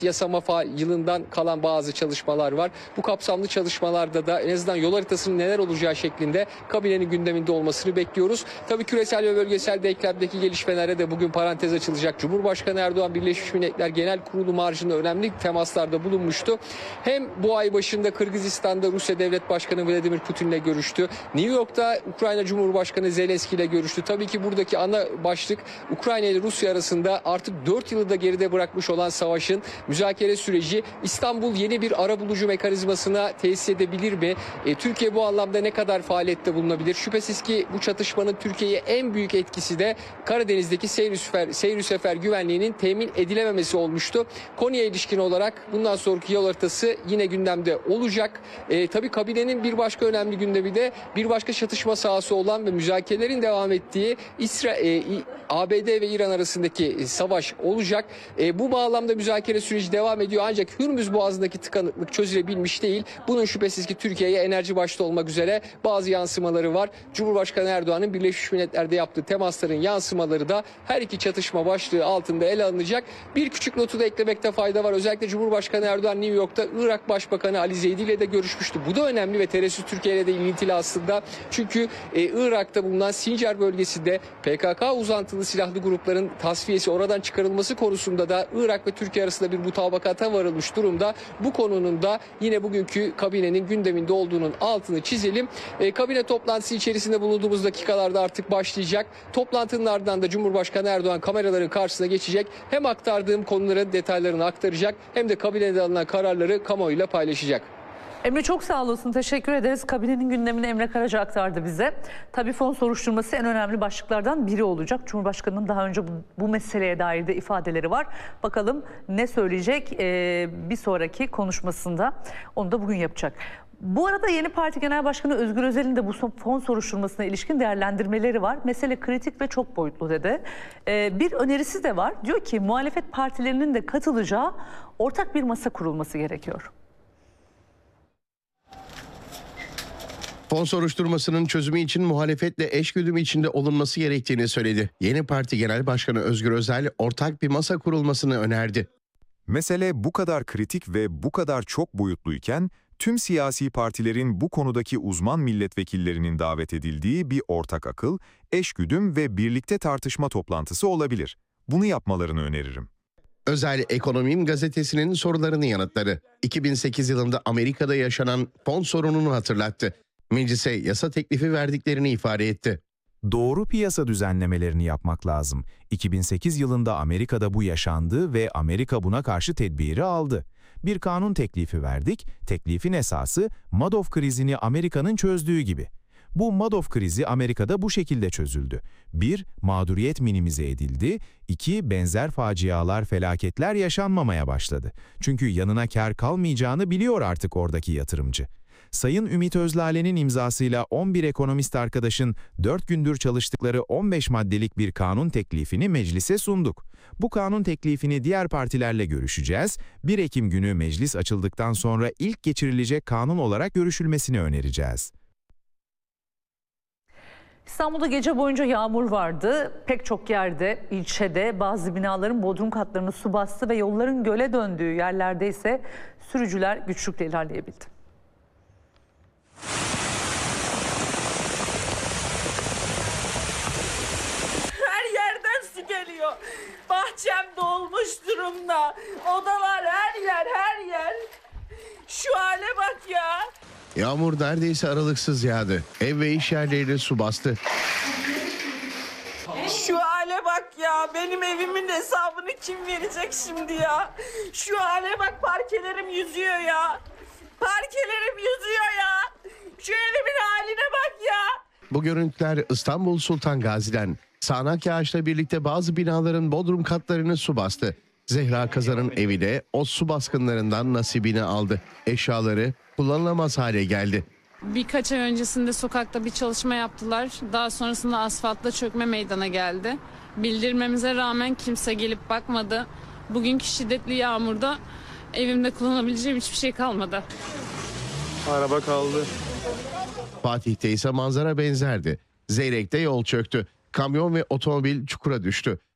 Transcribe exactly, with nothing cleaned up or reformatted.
yasama yılından kalan bazı çalışmalar var. Bu kapsamlı çalışmalarda da en azından yol haritasının neler olacağı şeklinde kabinenin gündeminde olmasını bekliyoruz. Tabii küresel ve bölgesel denklemdeki gelişmelere de bugün parantez açılacak. Cumhurbaşkanı Erdoğan Birleşmiş Milletler Genel Kurulu marjında önemli temaslarda bulunmuştu. Hem bu ay başında Kırgızistan'da Rusya Devlet Başkanı Vladimir Putin'le görüştü. New York'ta Ukrayna Cumhurbaşkanı Zelenski ile görüştü. Tabii ki buradaki ana başlık Ukrayna ile Rusya arasında artık dört yılı da geride bırakmış olan savaşın müzakere süreci. İstanbul yeni bir arabulucu mekanizmasına tesis edebilir mi? E, Türkiye bu anlamda ne kadar faaliyette bulunabilir? Şüphesiz ki bu çatışmanın Türkiye'ye en büyük etkisi de Karadeniz'deki seyir sefer, seyir sefer güvenliğinin temin edilememesi olmuştu. Konuya ilişkin olarak bundan sonraki yol haritası yine gündemde olacak. E, tabii kabinenin bir başka önemli gündemi de bir başka çatışma sahası olan ve müzakerelerin devam ettiği İsra e, A B D ve İran arasındaki savaş olacak. E, bu bağlamda müzakere süreci devam ediyor ancak Hürmüz Boğazı'ndaki tıkanıklık çözülebilmiş değil. Bunun şüphesiz ki Türkiye'ye enerji başta olmak üzere bazı yansımaları var. Cumhurbaşkanı Erdoğan'ın Birleşmiş Milletler'de yaptığı temasların yansımaları da her iki çatışma başlığı altında ele alınacak. Bir küçük notu da eklemekte fayda var. Özellikle Cumhurbaşkanı Erdoğan New York'ta Irak Başbakanı Ali Zeydi ile de görüşmüştü. Bu da önemli ve teresi Türkiye ile de ilintili aslında. Çünkü e, Irak'ta bulunan Sincar bölgesinde P K K uzantılı silahlı grupların tasfiyesi, oradan çıkarılması konusunda da Irak ve Türkiye arasında bir mutabakata varılmış durumda. Bu konunun da yine bugünkü kabinenin gündeminde olduğunun altını çizelim. E, kabine toplantısı içerisinde bulunduğumuz dakikalarda artık başlayacak. Toplantının ardından da Cumhurbaşkanı Erdoğan kameraların karşısına geçecek. Hem aktardığım konuların detaylarını aktaracak hem de kabinede alınan kararları kamuoyuyla paylaşacak. Emre çok sağ olasın. Teşekkür ederiz. Kabinenin gündemini Emre Karaca aktardı bize. Tabii fon soruşturması en önemli başlıklardan biri olacak. Cumhurbaşkanının daha önce bu, bu meseleye dair de ifadeleri var. Bakalım ne söyleyecek ee, bir sonraki konuşmasında. Onu da bugün yapacak. Bu arada yeni parti genel başkanı Özgür Özel'in de bu fon soruşturmasına ilişkin değerlendirmeleri var. Mesele kritik ve çok boyutlu dedi. Ee, bir önerisi de var. Diyor ki muhalefet partilerinin de katılacağı ortak bir masa kurulması gerekiyor. Fon soruşturmasının çözümü için muhalefetle eşgüdüm içinde olunması gerektiğini söyledi. Yeni parti genel başkanı Özgür Özel ortak bir masa kurulmasını önerdi. Mesele bu kadar kritik ve bu kadar çok boyutluyken tüm siyasi partilerin bu konudaki uzman milletvekillerinin davet edildiği bir ortak akıl, eşgüdüm ve birlikte tartışma toplantısı olabilir. Bunu yapmalarını öneririm. Özel Ekonomim gazetesinin sorularını yanıtladı. iki bin sekiz yılında Amerika'da yaşanan fon sorununu hatırlattı. Meclise yasa teklifi verdiklerini ifade etti. Doğru piyasa düzenlemelerini yapmak lazım. iki bin sekiz yılında Amerika'da bu yaşandı ve Amerika buna karşı tedbiri aldı. Bir kanun teklifi verdik, teklifin esası Madoff krizini Amerika'nın çözdüğü gibi. Bu Madoff krizi Amerika'da bu şekilde çözüldü. Bir, mağduriyet minimize edildi. İki, benzer facialar, felaketler yaşanmamaya başladı. Çünkü yanına kar kalmayacağını biliyor artık oradaki yatırımcı. Sayın Ümit Özlale'nin imzasıyla on bir ekonomist arkadaşın dört gündür çalıştıkları on beş maddelik bir kanun teklifini meclise sunduk. Bu kanun teklifini diğer partilerle görüşeceğiz. bir Ekim günü meclis açıldıktan sonra ilk geçirilecek kanun olarak görüşülmesini önereceğiz. İstanbul'da gece boyunca yağmur vardı. Pek çok yerde, ilçede bazı binaların bodrum katlarını su bastı ve yolların göle döndüğü yerlerde ise sürücüler güçlükle ilerleyebildi. Her yerden su geliyor. Bahçem dolmuş durumda. Odalar her yer, her yer. Şu hale bak ya. Yağmur neredeyse aralıksız yağdı. Ev ve iş yerlerine su bastı. Şu hale bak ya. Benim evimin hesabını kim verecek şimdi ya? Şu hale bak, parkelerim yüzüyor ya. Parkelerim yüzüyor ya. Şu evimin haline bak ya. Bu görüntüler İstanbul Sultan Gazi'den. Sağanak yağışla birlikte bazı binaların bodrum katlarını su bastı. Zehra Kazan'ın evi de o su baskınlarından nasibini aldı. Eşyaları kullanılamaz hale geldi. Birkaç ay öncesinde sokakta bir çalışma yaptılar. Daha sonrasında asfaltla çökme meydana geldi. Bildirmemize rağmen kimse gelip bakmadı. Bugünkü şiddetli yağmurda evimde kullanabileceğim hiçbir şey kalmadı. Araba kaldı. Fatih'te ise manzara benzerdi. Zeyrek'te yol çöktü. Kamyon ve otomobil çukura düştü.